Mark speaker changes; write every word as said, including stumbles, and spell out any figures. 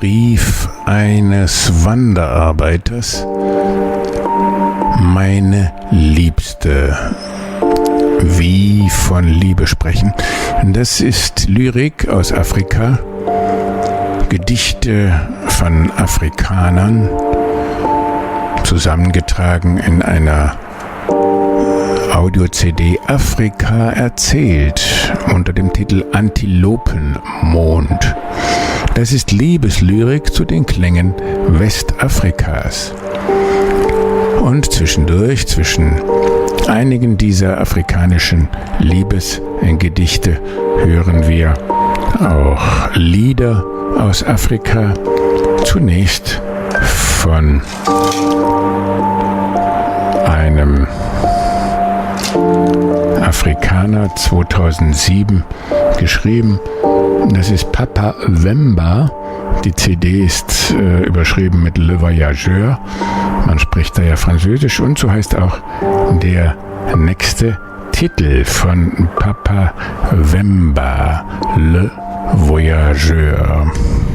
Speaker 1: Brief eines Wanderarbeiters. Meine Liebste. Wie von Liebe sprechen. Das ist Lyrik aus Afrika, Gedichte von Afrikanern, zusammengetragen in einer Audio-C D Afrika erzählt, unter dem Titel Antilopenmond. Das ist Liebeslyrik zu den Klängen Westafrikas. Und zwischendurch, zwischen einigen dieser afrikanischen Liebesgedichte, hören wir auch Lieder aus Afrika. Zunächst von einem Afrikaner zweitausendsieben geschrieben. Das ist Papa Wemba. Die C D ist äh, überschrieben mit Le Voyageur. Man spricht da ja Französisch und so heißt auch der nächste Titel von Papa Wemba, Le Voyageur.